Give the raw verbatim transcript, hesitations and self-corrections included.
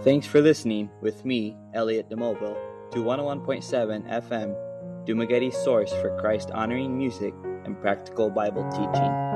Thanks for listening with me, Elliot DeMoville, to one oh one point seven F M, Dumagetti's source for Christ-honoring music and practical Bible teaching.